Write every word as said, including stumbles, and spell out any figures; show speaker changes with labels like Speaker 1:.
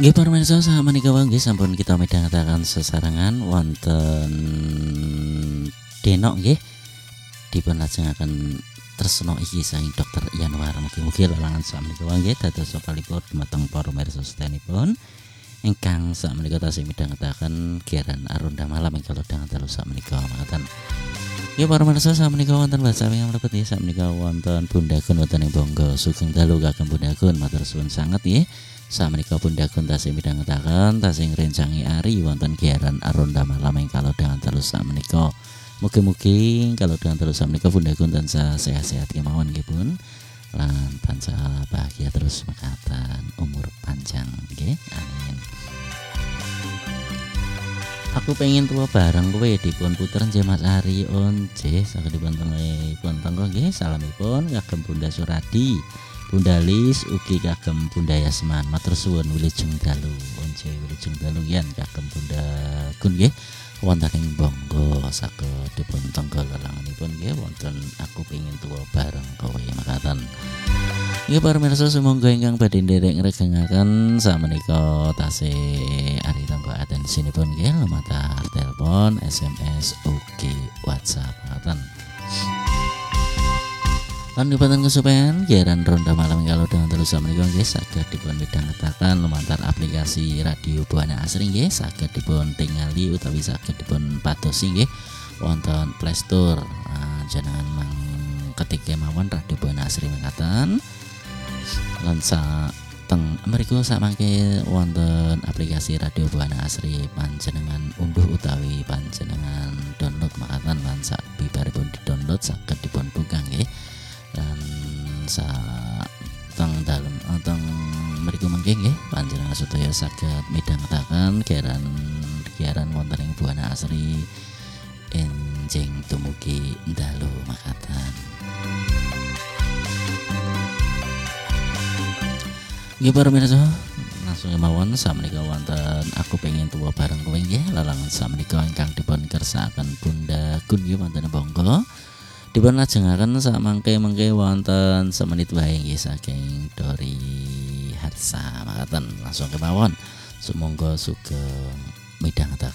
Speaker 1: Nggih para mirsa sakmenika wae nggih sampun kita midhangetaken sesarengan wonten denok nggih dipun lajengaken tresna iki saking Dokter Yanwar. Mugi-mugi lelangan sakmenika wae nggih dados kalipun dumateng para mirsa sedanipun ingkang sakmenika tasih midhangetaken giaran Aronda Malam ing kalodhangan dalu sakmenika makaten. Nggih para mirsa sakmenika wonten basa ingkang mlebet nggih sakmenika wonten Bunda Gun wonten ing Bangga Sugeng Dalu kagem Bunda Gun matur suwun sanget nggih. Sakmenika Bunda Gun tasih midhangetaken tasih ngrencangi ari wonten giaran Aronda Malam ing kalodhangan terus sakmenika. Mugi-mugi kalodhangan terus sakmenika Bunda Gun tansah sehat-sehat kemawon nggih pun lan tansah bahagia terus mekaten umur panjang nggih. Amin. Aku pengen tua bareng kowe dipun puter nggih Mas Ari once saged dipun tengahipun tenggo nggih salamipun kagem Bunda Suradi. Bunda Lis ugi kagem Bunda Yasman matur suwun wilujeng dalu once wilujeng dalu yen kagem Bunda Gun nggih wonten ing Bangga saged dipun tenggo lelanganipun nggih wonten aku pengin tuwa bareng kowe makaten. Nggih para mirsa sumangga ingkang badhe nderek ngregengaken sakmenika tasih ari tenggo atensinipun nggih lumantar telepon, S M S ugi WhatsApp makaten. Lan dipun kesupen giaran Ronda Malam kalau dengan terus menika nggih saged dipun midhangetaken lumantar aplikasi radio Buana Asri nggih saged dipun tingali utawi saged dipun padosi nggih wonten Play Store. Nah, jenengan mang ketik mawon radio Buana Asri mekaten. Lan sa teng mriku samangke wonten aplikasi radio Buana Asri panjenengan unduh utawi panjenengan download makaten lan sak bibaripun di-download saged dipun buka nggih. Dan sa teng dalem teng mriku mangke nggih panjenengan sedaya saged midhangetaken giaran giaran wonten ing Buana Asri enjing tumugi dalu makaten. Nggih para mirsa langsung mawon sakmenika wonten aku pengen tuwa bareng kowe nggih lalangan sakmenika ingkang dipun kersakaken Bunda Gun nggih wonten Bangga. Dipun lajengaken samangke-mangke wonten semenit wae nggih saking Dori Harsa makaten langsung kemawon sumangga sugeng midhangetaken